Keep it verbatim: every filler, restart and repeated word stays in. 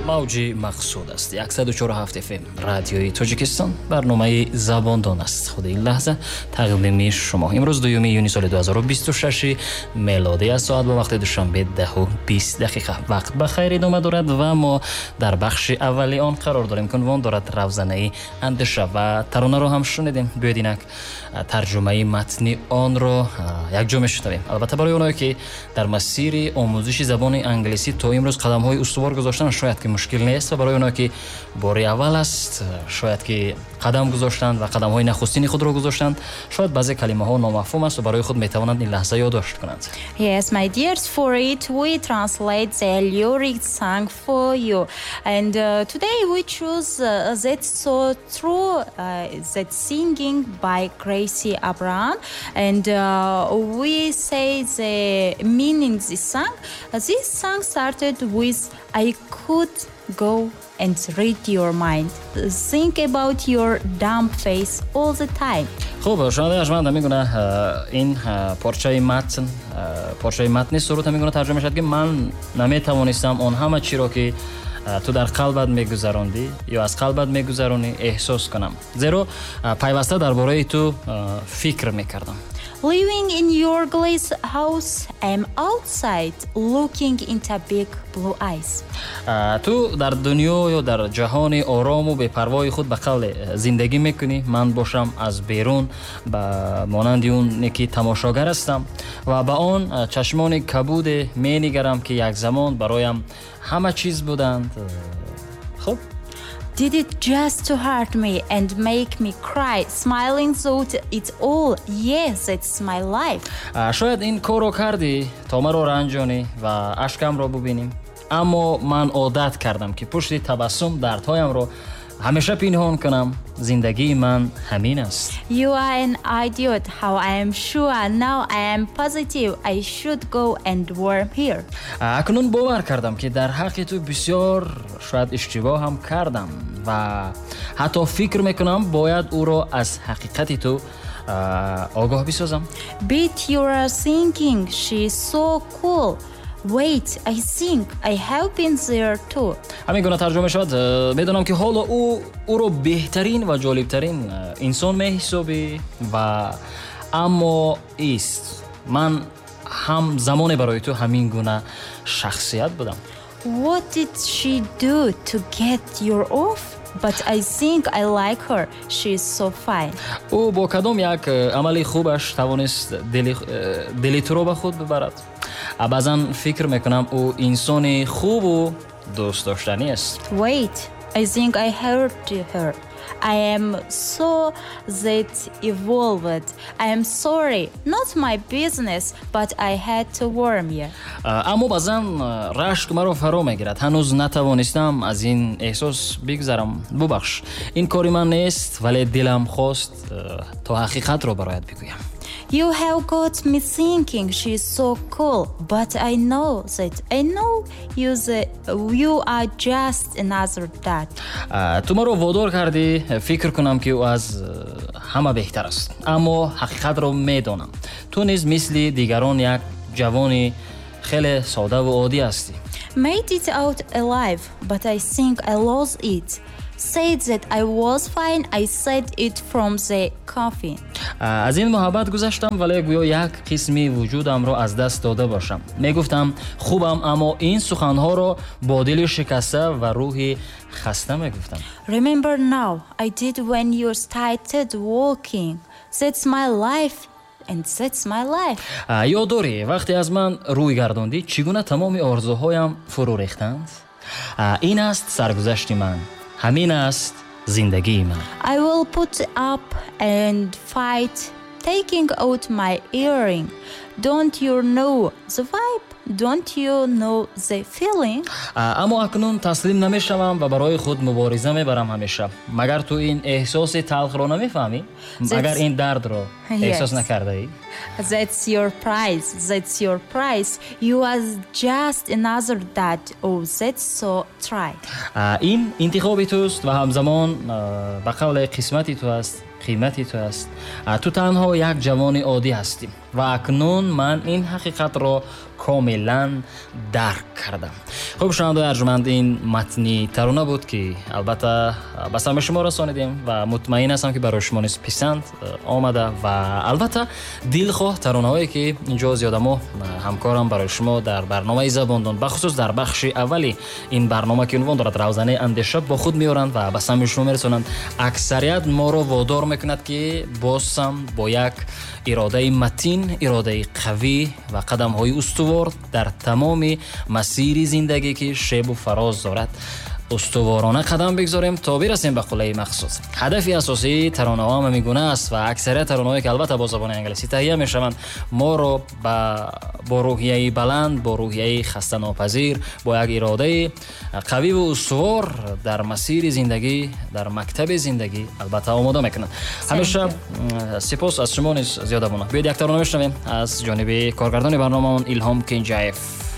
мавҷи мақсуд аст. صد و چهار و هفت اف ام رادیوی تاجیکستان برنامه زباندان است. خود این لحظه تقدیم شما. امروز دوم یونیو سال دو هزار و بیست و شش میلادی است. ساعت با وقت دوشنبه ده و بیست دقیقه. وقت بخیر ادامه دارد و ما در بخش اولی آن قرار داریم که عنوان دارد روزنه اندیشه و ترانه رو هم شنیدیم. بیاید اینک ترجمه متنی آن رو یک جا میشنویم. البته برای اونایی که در مسیر آموزش زبان انگلیسی تا امروز قدم های استوار گذاشتن شاید که مشکل نیست و برای اونایی که باری اول است شاید که قدم گذاشتند و قدم های نخستین خود رو گذاشتند شاید بعضی کلمه ها نامفهوم است و برای خود میتوانند این لحظه یادداشت کنند. Yes, my dears, for it we translate the lyric song for you, and uh, today we choose uh, That's So True, uh, that singing by Gracie Abraham, and uh, we say the meaning this song. Uh, this song started with I could go and read your mind. Think about your dumb face all the time. خب شما ارجمند میگونه این پارچه متن پارچه متن سرود میگونه ترجمه شد که من نمیتوانستم اون همه چی رو که تو در قلبت میگذراندی یا از قلبت میگذرانی احساس کنم، زیرا پیوسته درباره تو فکر میکردم. Living in your glass house, I'm outside looking into big blue eyes. تو در دنیا یا در جهان آرام و بی‌پروای خود به قول زندگی میکنی، من باشم از بیرون به مانند اون که تماشاگر هستم و به آن چشمان کبود مینگرم که یک زمان برایم همه چیز بودند. خب Did it just to hurt me and make me cry, smiling thought it's all, yes, it's my life. شاید این کارو کردی تا مرا رنجانی و اشکم را ببینیم، اما من عادت کردم که پشت تبسم دردهایم رو همیشه پنهان کنم. زندگی من همین است. You are an idiot. How I am sure now I am positive I should go and work here. اکنون باور کردم که در حق تو بسیار شاید اشتباه هم کردم و حتی فکر میکنم باید او را از حقیقت تو آگاه بسازم. But you are thinking she's so cool. Wait, I think I have been there too. همین گونه ترجمه شد. میدونم که حالا او او رو بهترین و جالبترین انسان میحسابی و اما است من هم زمان برای تو همین گونه شخصیت بودم. What did she do to get your off? But I think I like her. She is so fine. او با کدام یک عملی خوبش توانست دلی دلی تو رو به خود ببرد. بعضا فکر میکنم او انسان خوب و دوست داشتنی است. Wait, I think I hurt her. I am so that evolved. I am sorry. Not my business, but I had to warn you. اما بعضا رشک مرا فرا میگیرد. هنوز نتوانستم از این احساس بگذرم. ببخش. این کاری من نیست ولی دلم خواست تا حقیقت رو برایت بگویم. You have got me thinking she's so cool, but I know that I know you the, you are just another dad. تو مرا وادار کردی فکر کنم که او از همه بهتر است، اما حقیقت رو میدانم تو نیز مثل دیگران یک جوانی خیلی ساده و عادی هستی. Made it out alive, but I think I lost it. Said that I was fine, I said it from the coffin. از این محبت گذشتم ولی گویا یک قسمی وجودم رو از دست داده باشم. میگفتم خوبم اما این سخنها رو با دل شکسته و روحی خسته میگفتم. Remember now, I did when you started walking. That's my life. And that's my life. یاد داری وقتی از من روی گرداندی چگونه تمام آرزوهایم فرو ریختند؟ این است سرگذشت من. همین است زندگی من. I will put up and fight taking out my earring. Don't you know the vibe? Don't you know the feeling? اما اکنون تسلیم نمیشم و برای خود مبارزه میبرم همیشه. مگر تو این احساس تلخ رو نمیفهمی؟ مگر این درد رو احساس نکرده ای؟ That's your prize. That's your prize. You are just another dad. Oh, that's so try. این انتخابی توست و همزمان به قول قسمتی تو است، قیمتی تو است. تو تنها یک جوان عادی هستی. ва акнун ман ин ҳақиқатро комилан дарк кардам. хуб, шунавандаи арҷуманд, ин матни тарона буд, ки албатта ба самои шумо расонидем ва мутмаин ҳастам ки барои шумо низ писанд омада ва албатта дилхоҳ таронаҳое ки инҷо зиёдамо ҳамкорам барои шумо дар барномаи Забондон, бахусус дар бахши аввали ин барнома ки унвон дорад равзанаи андеша, бо худ меоранд ва ба самои шумо мерасонанд. Аксарият моро водор мекунад ки бозам бо як иродаи матин, иродаи қавӣ ва қадамҳои устувор дар тамоми масири зиндагӣ ки шебу фароз дорад устуворона қадам бигзорем то бирасем ба қуллаи мақсуд. ҳадафи асосии таронаҳо ҳам ҳамин гуна аст ва аксарият таронаҳое ки албатта бо забони англисӣ таҳия мешаванд, моро ба бо рӯҳияи баланд, бо рӯҳияи хастанопазир, бо як иродаи қавиву устувор дар масири зиндагӣ, дар мактаби зиндагӣ албатта омода мекунанд. ҳамеша сипос аз шумо низ зиёда монад. биёед як тарона мешунавем аз ҷониби коргардони барномаон Илҳом Кинҷаев.